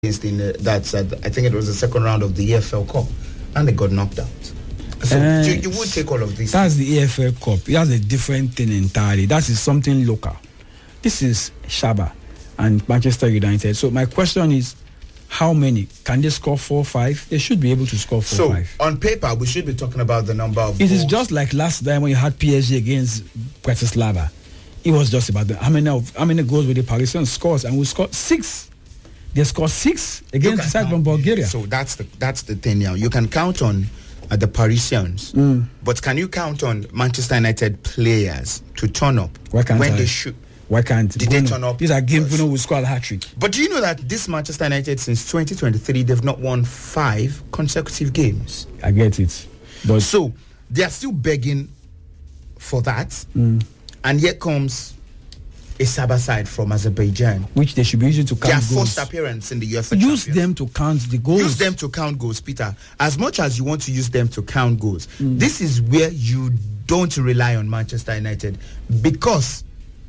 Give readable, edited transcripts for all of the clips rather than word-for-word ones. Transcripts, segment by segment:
against I think it was the second round of the EFL Cup, and they got knocked out. So you would take all of this. That's the EFL Cup. That's a different thing entirely. That is something local. This is Shaba and Manchester United. So my question is, how many? Can they score 4-5? They should be able to score 4-5. So on paper, we should be talking about the number of goals. It is just like last time when you had PSG against Bratislava. It was just about how many goals will the Parisians score, and we scored 6. They scored 6 against the side from Bulgaria. So that's the thing now. You can count on the Parisians, but can you count on Manchester United players to turn up they shoot? Why can't they turn up? These are games Bruno will score a hat-trick. But do you know that this Manchester United since 2023 they've not won 5 consecutive games? I get it, but so they are still begging for that, and yet comes a Saba side from Azerbaijan, which they should be using to count goals. Their first appearance in the UEFA Use Champions. them to count the goals. Use them to count goals, Peter. As much as you want to use them to count goals, this is where you don't rely on Manchester United, because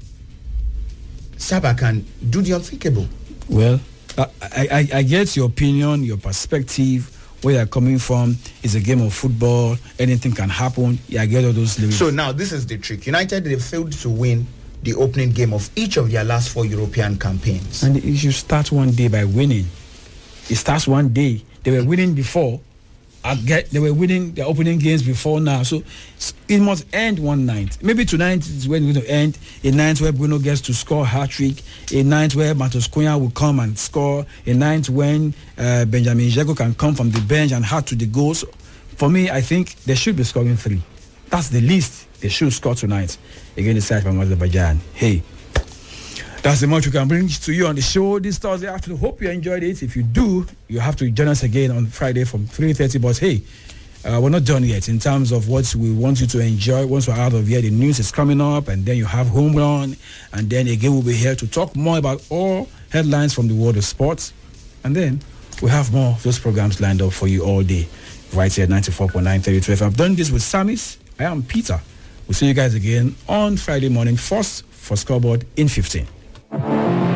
Saba can do the unthinkable. Well, I get your opinion, your perspective, where you're coming from. It's a game of football. Anything can happen. Yeah, I get all those lyrics. So now this is the trick. United, they failed to win the opening game of each of their last 4 European campaigns. And you should start one day by winning. It starts one day. They were winning before. They were winning their opening games before now. So it must end one night. Maybe tonight is when it's going to end. A night where Bruno gets to score a hat-trick. A night where Matheus Cunha will come and score. A night when Benjamin Dzeko can come from the bench and hat to the goals. For me, I think they should be scoring 3. That's the least they should score tonight against the side from Azerbaijan. Hey, that's the much we can bring to you on the show this Thursday afternoon. Hope you enjoyed it. If you do, you have to join us again on Friday from 3:30. But hey, we're not done yet in terms of what we want you to enjoy. Once we're out of here, the news is coming up, and then you have home run, and then again we'll be here to talk more about all headlines from the world of sports, and then we have more of those programs lined up for you all day, right here at 94.9 32 FM. I've done this with Samis. I am Peter. We'll see you guys again on Friday morning, first for Scoreboard in 15.